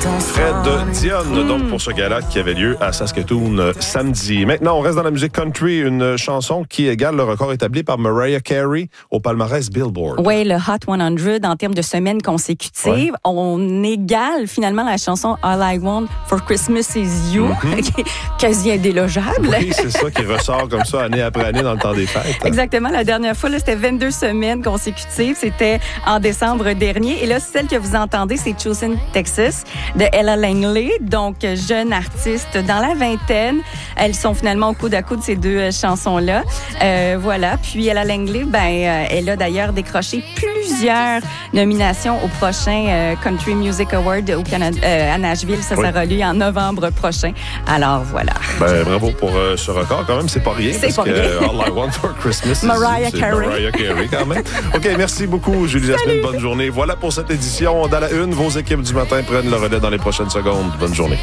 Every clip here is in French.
Fred Dionne, donc, pour ce gala qui avait lieu à Saskatoon samedi. Maintenant, on reste dans la musique country, une chanson qui égale le record établi par Mariah Carey au palmarès Billboard. Oui, le Hot 100 en termes de semaines consécutives. Ouais. On égale finalement la chanson All I Want for Christmas is You, qui est quasi indélogeable. Oui, c'est ça qui ressort comme ça année après année dans le temps des fêtes. Exactement. La dernière fois, là, c'était 22 semaines consécutives. C'était en décembre dernier. Et là, celle que vous entendez, c'est Chosen Texas de Ella Langley, donc jeune artiste dans la vingtaine. Elles sont finalement au coude à coude, ces deux chansons-là. Voilà. Puis Ella Langley, elle a d'ailleurs décroché plusieurs nominations au prochain Country Music Award au Canada, à Nashville. Ça aura lieu en novembre prochain. Alors, voilà. Bravo pour ce record. Quand même, c'est pas rien. C'est pas rien. All I Want for Christmas Mariah Carey. Mariah Carey, quand même. OK, merci beaucoup, Julie Jasmine. Bonne journée. Voilà pour cette édition. Dans la une, vos équipes du matin prennent le relais dans les prochaines secondes. Bonne journée.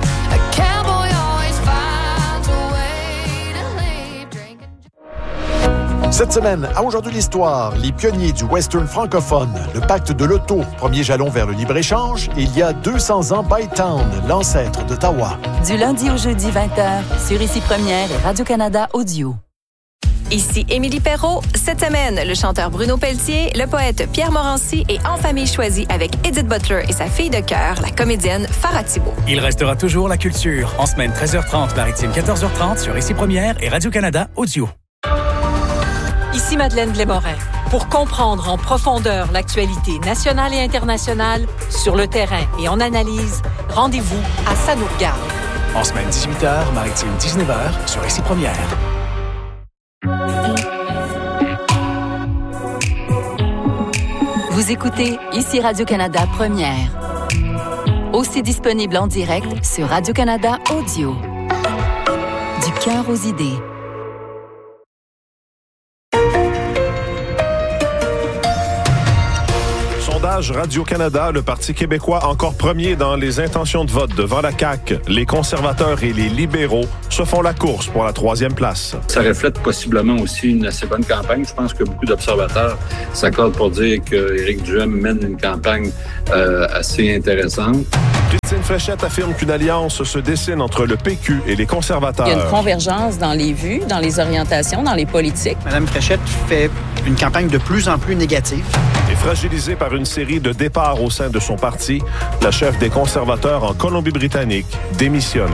Cette semaine, à Aujourd'hui l'Histoire, les pionniers du western francophone, le pacte de l'auto, premier jalon vers le libre-échange, et il y a 200 ans, Bytown, l'ancêtre d'Ottawa. Du lundi au jeudi 20h, sur Ici Première et Radio-Canada Audio. Ici Émilie Perrault. Cette semaine, le chanteur Bruno Pelletier, le poète Pierre Morancy et En famille choisie avec Edith Butler et sa fille de cœur, la comédienne Farah Thibault. Il restera toujours la culture. En semaine 13h30, maritime 14h30 sur Ici Première et Radio-Canada Audio. Ici Madeleine Blais-Morin. Pour comprendre en profondeur l'actualité nationale et internationale, sur le terrain et en analyse, rendez-vous à Ça nous regarde. En semaine 18h, maritime 19h sur Ici Première. Vous écoutez Ici Radio-Canada Première. Aussi disponible en direct sur Radio-Canada Audio. Du cœur aux idées. Sondage Radio-Canada, le Parti québécois encore premier dans les intentions de vote devant la CAQ. Les conservateurs et les libéraux se font la course pour la 3e place. Ça reflète possiblement aussi une assez bonne campagne. Je pense que beaucoup d'observateurs s'accordent pour dire qu'Éric Duhem mène une campagne assez intéressante. Christine Fréchette affirme qu'une alliance se dessine entre le PQ et les conservateurs. Il y a une convergence dans les vues, dans les orientations, dans les politiques. Mme Fréchette fait une campagne de plus en plus négative. Et fragilisée par une série de départs au sein de son parti, la chef des conservateurs en Colombie-Britannique démissionne.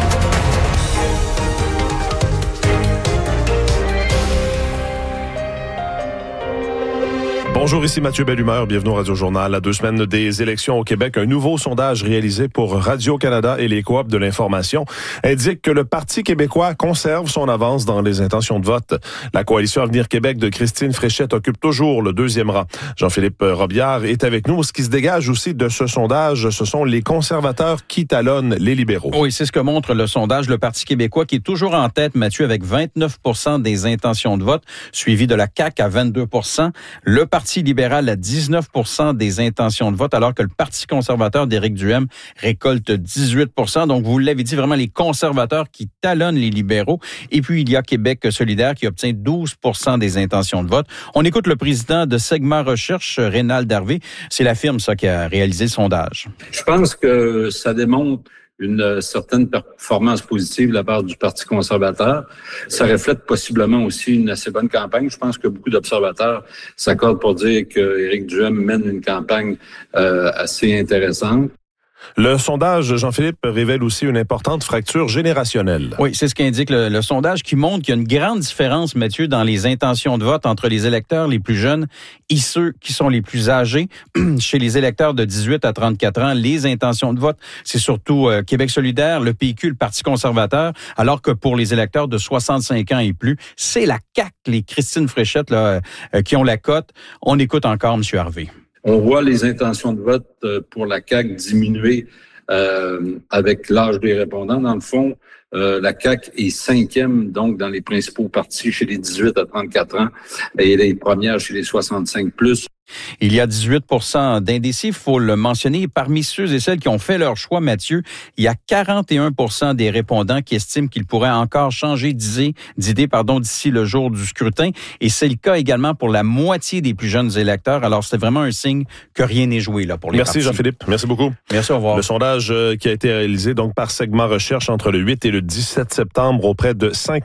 Bonjour, ici Mathieu Bellumeur. Bienvenue au Radio-Journal. À 2 semaines des élections au Québec, un nouveau sondage réalisé pour Radio-Canada et les coops de l'information indique que le Parti québécois conserve son avance dans les intentions de vote. La coalition Avenir Québec de Christine Fréchette occupe toujours le 2e rang. Jean-Philippe Robillard est avec nous. Ce qui se dégage aussi de ce sondage, ce sont les conservateurs qui talonnent les libéraux. Oui, c'est ce que montre le sondage. Le Parti québécois qui est toujours en tête, Mathieu, avec 29 % des intentions de vote, suivi de la CAQ à 22 %. Le Parti libéral à 19 % des intentions de vote, alors que le Parti conservateur d'Éric Duhem récolte 18 %. Donc, vous l'avez dit, vraiment les conservateurs qui talonnent les libéraux. Et puis, il y a Québec solidaire qui obtient 12 % des intentions de vote. On écoute le président de Segment Recherche, Rénald Harvey. C'est la firme, ça, qui a réalisé le sondage. Je pense que ça démontre une certaine performance positive de la part du Parti conservateur. Ça reflète possiblement aussi une assez bonne campagne. Je pense que beaucoup d'observateurs s'accordent pour dire qu'Éric Duhem mène une campagne assez intéressante. Le sondage, Jean-Philippe, révèle aussi une importante fracture générationnelle. Oui, c'est ce qu'indique le sondage qui montre qu'il y a une grande différence, Mathieu, dans les intentions de vote entre les électeurs les plus jeunes et ceux qui sont les plus âgés. Chez les électeurs de 18 à 34 ans, les intentions de vote, c'est surtout Québec solidaire, le PQ, le Parti conservateur, alors que pour les électeurs de 65 ans et plus, c'est la CAQ, les Christine Fréchette, là, qui ont la cote. On écoute encore M. Harvey. On voit les intentions de vote pour la CAQ diminuer avec l'âge des répondants. Dans le fond, la CAQ est 5e, donc, dans les principaux partis chez les 18 à 34 ans et les premières chez les 65+. Il y a 18 % d'indécis, il faut le mentionner. Parmi ceux et celles qui ont fait leur choix, Mathieu, il y a 41 % des répondants qui estiment qu'ils pourraient encore changer d'idée d'ici le jour du scrutin. Et c'est le cas également pour la moitié des plus jeunes électeurs. Alors, c'est vraiment un signe que rien n'est joué là pour les partis. Merci Jean-Philippe. Merci beaucoup. Merci, au revoir. Le sondage qui a été réalisé donc par Segment Recherche entre le 8 et le 17 septembre auprès de 5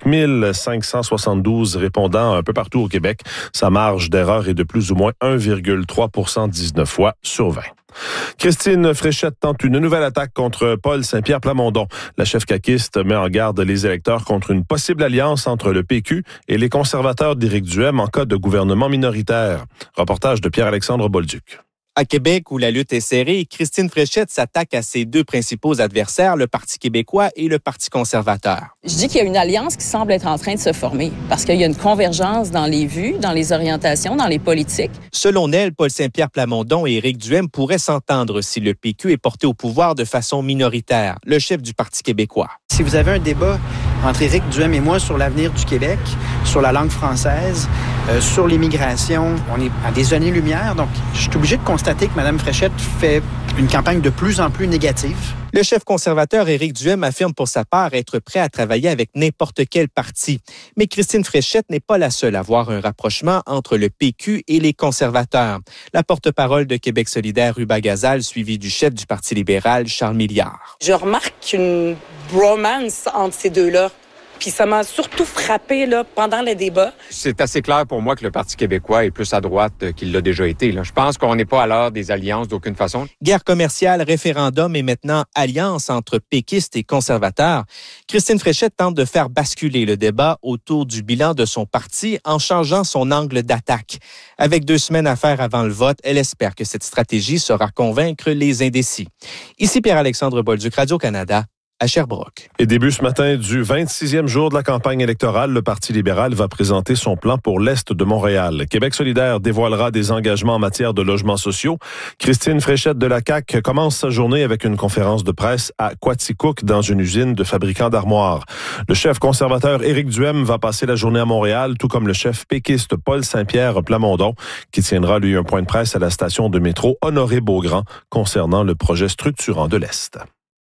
572 répondants un peu partout au Québec. Sa marge d'erreur est de plus ou moins 1,3 % 19 fois sur 20. Christine Fréchette tente une nouvelle attaque contre Paul Saint-Pierre Plamondon. La chef caquiste met en garde les électeurs contre une possible alliance entre le PQ et les conservateurs d'Éric Duhem en cas de gouvernement minoritaire. Reportage de Pierre-Alexandre Bolduc. À Québec, où la lutte est serrée, Christine Fréchette s'attaque à ses deux principaux adversaires, le Parti québécois et le Parti conservateur. Je dis qu'il y a une alliance qui semble être en train de se former parce qu'il y a une convergence dans les vues, dans les orientations, dans les politiques. Selon elle, Paul Saint-Pierre Plamondon et Éric Duhem pourraient s'entendre si le PQ est porté au pouvoir de façon minoritaire, le chef du Parti québécois. Si vous avez un débat entre Éric Duhem et moi sur l'avenir du Québec, sur la langue française, sur l'immigration, on est à des années-lumière. Donc, je suis obligé de constater que Mme Fréchette fait une campagne de plus en plus négative. Le chef conservateur Éric Duhem affirme pour sa part être prêt à travailler avec n'importe quel parti. Mais Christine Fréchette n'est pas la seule à voir un rapprochement entre le PQ et les conservateurs. La porte-parole de Québec solidaire, Ruba Gazal, suivie du chef du Parti libéral, Charles Milliard. Je remarque une bromance entre ces deux-là. Puis ça m'a surtout frappé là, pendant le débat. C'est assez clair pour moi que le Parti québécois est plus à droite qu'il l'a déjà été. Là. Je pense qu'on n'est pas à l'heure des alliances d'aucune façon. Guerre commerciale, référendum et maintenant alliance entre péquistes et conservateurs. Christine Fréchette tente de faire basculer le débat autour du bilan de son parti en changeant son angle d'attaque. Avec 2 semaines à faire avant le vote, elle espère que cette stratégie saura convaincre les indécis. Ici Pierre-Alexandre Bolduc, Radio-Canada. À Sherbrooke. Et début ce matin du 26e jour de la campagne électorale, le Parti libéral va présenter son plan pour l'Est de Montréal. Québec solidaire dévoilera des engagements en matière de logements sociaux. Christine Fréchette de la CAQ commence sa journée avec une conférence de presse à Quaticook dans une usine de fabricants d'armoires. Le chef conservateur Éric Duhem va passer la journée à Montréal, tout comme le chef péquiste Paul Saint-Pierre Plamondon, qui tiendra lui un point de presse à la station de métro Honoré-Beaugrand concernant le projet structurant de l'Est.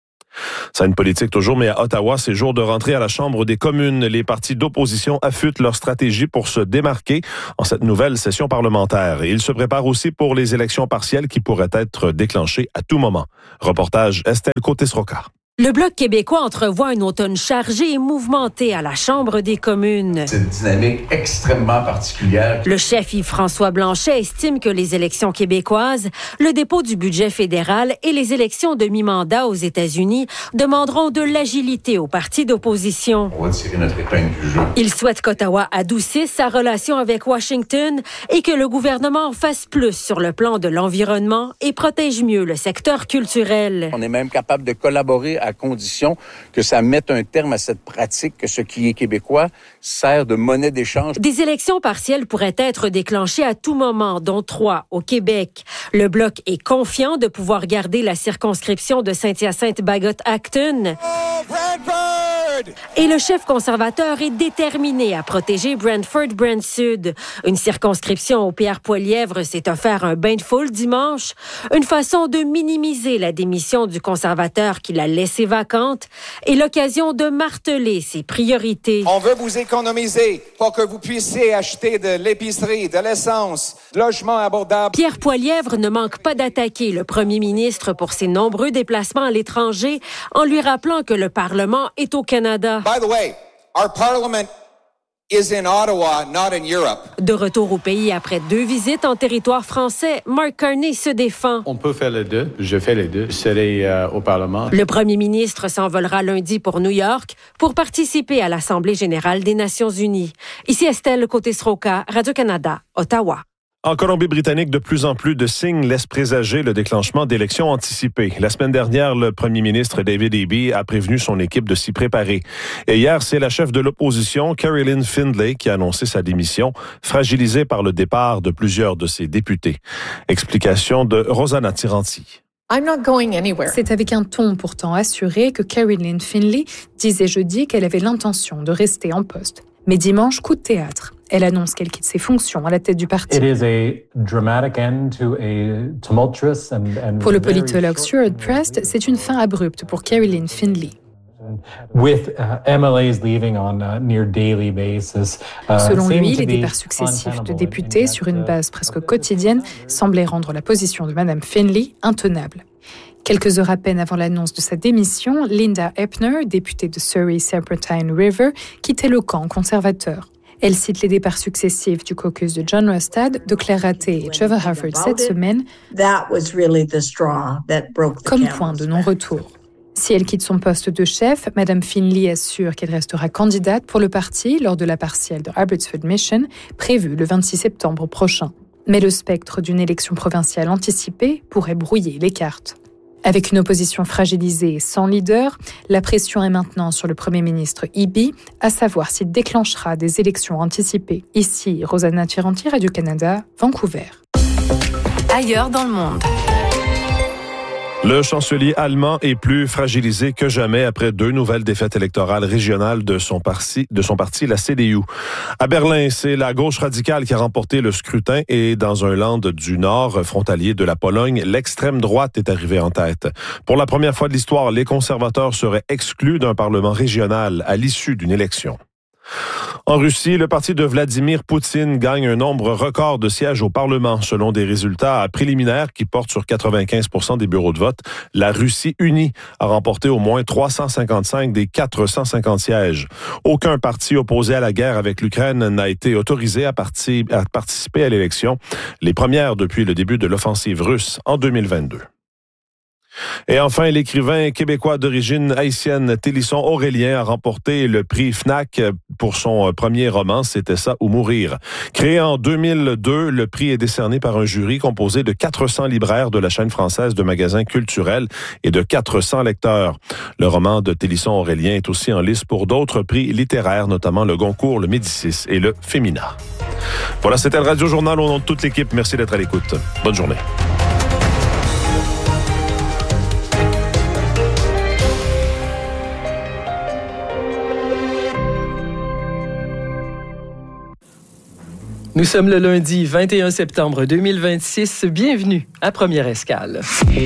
Scène politique toujours, mais à Ottawa, c'est jour de rentrée à la Chambre des communes. Les partis d'opposition affûtent leur stratégie pour se démarquer en cette nouvelle session parlementaire. Et ils se préparent aussi pour les élections partielles qui pourraient être déclenchées à tout moment. Reportage Estelle Côté-Sroca. Le Bloc québécois entrevoit un automne chargé et mouvementé à la Chambre des communes. C'est une dynamique extrêmement particulière. Le chef Yves-François Blanchet estime que les élections québécoises, le dépôt du budget fédéral et les élections de mi-mandat aux États-Unis demanderont de l'agilité aux partis d'opposition. On va tirer notre épingle du jeu. Il souhaite qu'Ottawa adoucisse sa relation avec Washington et que le gouvernement fasse plus sur le plan de l'environnement et protège mieux le secteur culturel. On est même capable de collaborer à condition que ça mette un terme à cette pratique que ce qui est québécois sert de monnaie d'échange. Des élections partielles pourraient être déclenchées à tout moment, dont 3 au Québec. Le Bloc est confiant de pouvoir garder la circonscription de Saint-Hyacinthe-Bagot-Acton. Et le chef conservateur est déterminé à protéger Brantford-Brant-Sud. Une circonscription où Pierre Poilievre s'est offert un bain de foule dimanche. Une façon de minimiser la démission du conservateur qui l'a laissée vacante et l'occasion de marteler ses priorités. On veut vous économiser pour que vous puissiez acheter de l'épicerie, de l'essence, de logements abordables. Pierre Poilievre ne manque pas d'attaquer le premier ministre pour ses nombreux déplacements à l'étranger en lui rappelant que le Parlement est au Canada. By the way, our parliament is in Ottawa, not in Europe. De retour au pays après 2 visites en territoire français, Mark Carney se défend. On peut faire les deux. Je fais les deux. Je serai au Parlement. Le premier ministre s'envolera lundi pour New York pour participer à l'Assemblée générale des Nations unies. Ici Estelle Côté-Sroca, Radio-Canada, Ottawa. En Colombie-Britannique, de plus en plus de signes laissent présager le déclenchement d'élections anticipées. La semaine dernière, le premier ministre David Eby a prévenu son équipe de s'y préparer. Et hier, c'est la chef de l'opposition, Carolyn Findlay, qui a annoncé sa démission, fragilisée par le départ de plusieurs de ses députés. Explication de Rosanna Tiranti. C'est avec un ton pourtant assuré que Carolyn Findlay disait jeudi qu'elle avait l'intention de rester en poste. Mais dimanche, coup de théâtre. Elle annonce qu'elle quitte ses fonctions à la tête du parti. Pour le politologue Stuart Prest, c'est une fin abrupte pour Caroline Findlay. Selon lui, les départs successifs de députés sur une base presque quotidienne semblaient rendre la position de Mme Findlay intenable. Quelques heures à peine avant l'annonce de sa démission, Linda Epner, députée de Surrey-Serpentine River, quittait le camp conservateur. Elle cite les départs successifs du caucus de John Rustad, de Claire Raté et Trevor Harford cette semaine comme point de non-retour. Si elle quitte son poste de chef, Mme Findlay assure qu'elle restera candidate pour le parti lors de la partielle de Abbotsford Mission, prévue le 26 septembre prochain. Mais le spectre d'une élection provinciale anticipée pourrait brouiller les cartes. Avec une opposition fragilisée et sans leader, la pression est maintenant sur le Premier ministre Eby, à savoir s'il déclenchera des élections anticipées. Ici, Rosanna Tiranti, Radio-Canada, Vancouver. Ailleurs dans le monde. Le chancelier allemand est plus fragilisé que jamais après 2 nouvelles défaites électorales régionales de son parti, la CDU. À Berlin, c'est la gauche radicale qui a remporté le scrutin et dans un land du Nord, frontalier de la Pologne, l'extrême droite est arrivée en tête. Pour la première fois de l'histoire, les conservateurs seraient exclus d'un parlement régional à l'issue d'une élection. En Russie, le parti de Vladimir Poutine gagne un nombre record de sièges au Parlement. Selon des résultats préliminaires qui portent sur 95% des bureaux de vote, la Russie unie a remporté au moins 355 des 450 sièges. Aucun parti opposé à la guerre avec l'Ukraine n'a été autorisé à participer à l'élection, les premières depuis le début de l'offensive russe en 2022. Et enfin, l'écrivain québécois d'origine haïtienne Télisson Aurélien a remporté le prix FNAC pour son premier roman, C'était ça ou mourir. Créé en 2002, le prix est décerné par un jury composé de 400 libraires de la chaîne française de magasins culturels et de 400 lecteurs. Le roman de Télisson Aurélien est aussi en lice pour d'autres prix littéraires, notamment le Goncourt, le Médicis et le Fémina. Voilà, c'était le Radio Journal au nom de toute l'équipe. Merci d'être à l'écoute. Bonne journée. Nous sommes le lundi 21 septembre 2026. Bienvenue à Première Escale.